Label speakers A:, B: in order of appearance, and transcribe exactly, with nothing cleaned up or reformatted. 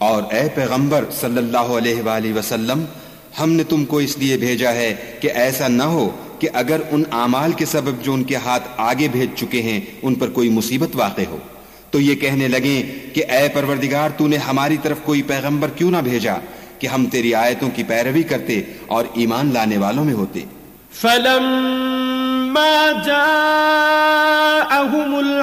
A: और ए पैगंबर सल्लल्लाहु अलैहि वसल्लम, हमने तुमको इसलिए भेजा है कि ऐसा न हो कि अगर उन आमाल के सबब जो उनके हाथ आगे भेज चुके हैं उन पर कोई मुसीबत वाक़े हो तो ये कहने लगे कि ए परवरदिगार, तूने हमारी तरफ कोई पैगंबर क्यों ना भेजा कि हम तेरी आयतों की पैरवी करते और ईमान लाने वालों में होते।
B: फलम्मा जाअहुमुल